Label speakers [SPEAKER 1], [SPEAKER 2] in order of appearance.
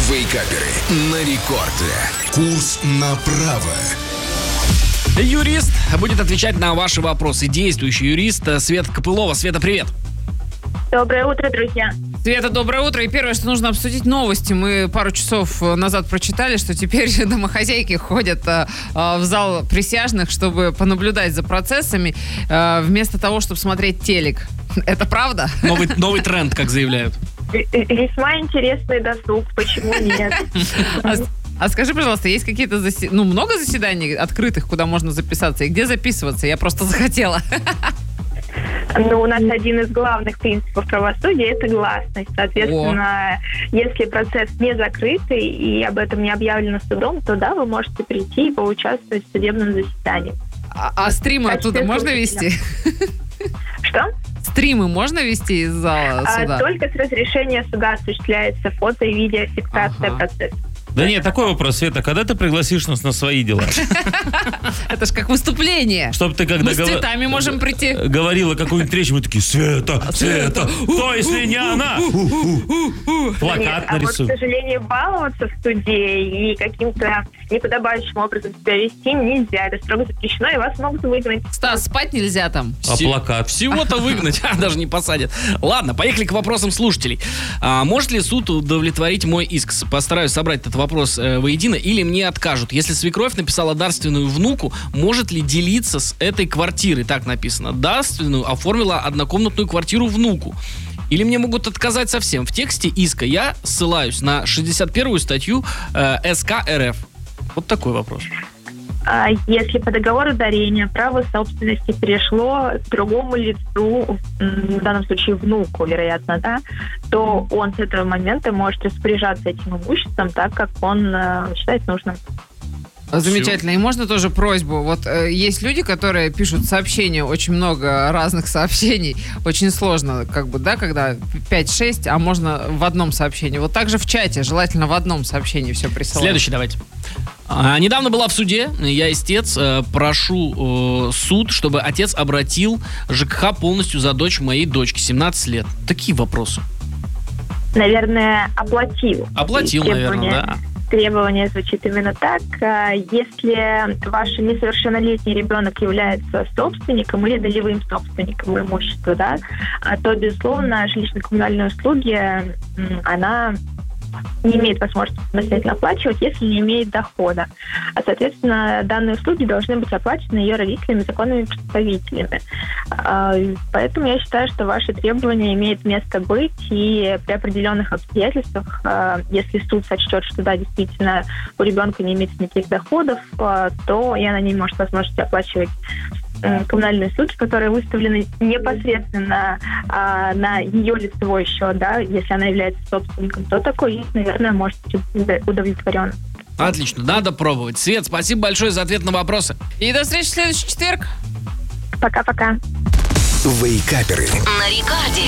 [SPEAKER 1] Вейкаперы на рекорде. Курс направо.
[SPEAKER 2] Юрист будет отвечать на ваши вопросы. Действующий юрист Света Копылова. Света, привет.
[SPEAKER 3] Доброе утро, друзья.
[SPEAKER 4] Света, доброе утро. И первое, что нужно обсудить, новости. Мы пару часов назад прочитали, что теперь домохозяйки ходят в зал присяжных, чтобы понаблюдать за процессами, вместо того, чтобы смотреть телек. Это правда?
[SPEAKER 2] Новый тренд, как заявляют.
[SPEAKER 3] Весьма интересный досуг, почему нет?
[SPEAKER 4] А скажи, пожалуйста, есть какие-то много заседаний открытых, куда можно записаться? И где записываться? Я просто захотела.
[SPEAKER 3] У нас один из главных принципов правосудия – это гласность. Соответственно, если процесс не закрытый и об этом не объявлено судом, то да, вы можете прийти и поучаствовать в судебном заседании.
[SPEAKER 4] А стримы оттуда можно вести?
[SPEAKER 3] Что?
[SPEAKER 4] Стримы можно вести из зала суда?
[SPEAKER 3] Только с разрешения суда осуществляется фото- и видеофиксация процесса.
[SPEAKER 5] Да нет, такой вопрос, Света, когда ты пригласишь нас на свои дела?
[SPEAKER 4] Это ж как выступление.
[SPEAKER 5] Чтобы ты, когда
[SPEAKER 4] мы с цветами можем прийти.
[SPEAKER 5] Говорила какую-нибудь речь, мы такие: Света, то если не она. Плакат нарисуй.
[SPEAKER 3] К сожалению, баловаться в суде и каким-то неподобающим образом себя вести нельзя. Это строго запрещено, и вас могут выгнать.
[SPEAKER 4] Стас, спать нельзя там.
[SPEAKER 5] А плакат?
[SPEAKER 2] Всего-то выгнать, даже не посадят. Ладно, поехали к вопросам слушателей. Может ли суд удовлетворить мой иск? Постараюсь собрать этот вопрос воедино, или мне откажут. Если свекровь написала дарственную внуку, может ли делиться с этой квартирой? Так написано. Дарственную оформила однокомнатную квартиру внуку. Или мне могут отказать совсем? В тексте иска я ссылаюсь на 61-ю статью СК РФ. Вот такой вопрос.
[SPEAKER 3] Если по договору дарения право собственности перешло другому лицу, в данном случае внуку, вероятно, да, то он с этого момента может распоряжаться этим имуществом так, как он считает нужным.
[SPEAKER 4] Замечательно. И можно тоже просьбу. Вот есть люди, которые пишут сообщения, очень много разных сообщений. Очень сложно, когда 5-6, а можно в одном сообщении. Вот так же в чате, желательно в одном сообщении все присылать.
[SPEAKER 2] Следующий давайте. Недавно была в суде, я истец, прошу суд, чтобы отец обратил ЖКХ полностью за дочь моей дочки, 17 лет. Такие вопросы.
[SPEAKER 3] Наверное, оплатил.
[SPEAKER 2] Оплатил, наверное, да.
[SPEAKER 3] Требование звучит именно так. Если ваш несовершеннолетний ребенок является собственником или долевым собственником имущества, да, то, безусловно, жилищно-коммунальные услуги, она не имеет возможности самостоятельно оплачивать, если не имеет дохода. А, соответственно, данные услуги должны быть оплачены ее родителями, законными представителями. Поэтому я считаю, что ваши требования имеют место быть, и при определенных обстоятельствах, если суд сочтет, что да, действительно, у ребенка не имеется никаких доходов, то и она не может возможности оплачивать коммунальные услуги, которые выставлены непосредственно на ее лицевой счет, да, если она является собственником, то такой есть, наверное, может быть удовлетворен.
[SPEAKER 2] Отлично, надо пробовать. Свет, спасибо большое за ответ на вопросы.
[SPEAKER 4] И до встречи в следующий четверг.
[SPEAKER 3] Пока-пока.
[SPEAKER 1] Вейкаперы
[SPEAKER 6] на рекорде.